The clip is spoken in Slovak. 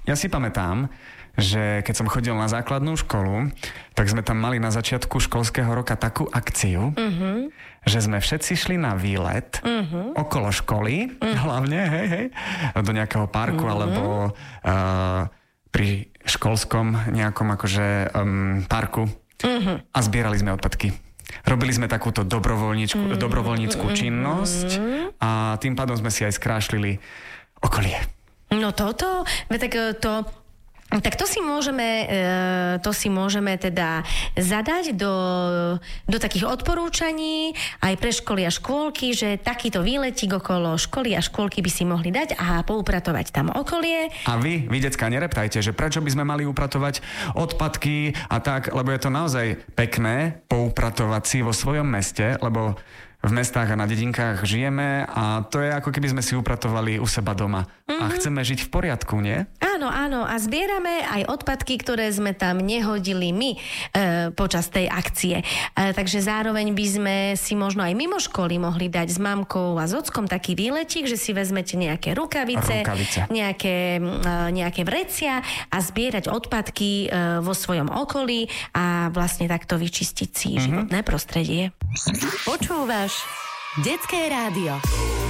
Ja si pamätám, že keď som chodil na základnú školu, tak sme tam mali na začiatku školského roka takú akciu, že sme všetci šli na výlet okolo školy, hlavne, hej, do nejakého parku alebo pri školskom nejakom akože parku a zbierali sme odpadky. Robili sme takúto dobrovoľníckú činnosť a tým pádom sme si aj skrášlili okolie. No toto, tak to si môžeme teda zadať do takých odporúčaní aj pre školy a škôlky, že takýto výletík okolo školy a škôlky by si mohli dať a poupratovať tam okolie. A vy decká, nereptajte, že prečo by sme mali upratovať odpadky a tak, lebo je to naozaj pekné poupratovať si vo svojom meste, lebo v mestách a na dedinkách žijeme a to je ako keby sme si upratovali u seba doma. A chceme žiť v poriadku, nie? Áno. A zbierame aj odpadky, ktoré sme tam nehodili my počas tej akcie. Takže zároveň by sme si možno aj mimo školy mohli dať s mamkou a s ockom taký výletík, že si vezmete nejaké rukavice. Nejaké vrecia a zbierať odpadky vo svojom okolí a vlastne takto vyčistiť si životné prostredie. Počúvaš Detské rádio.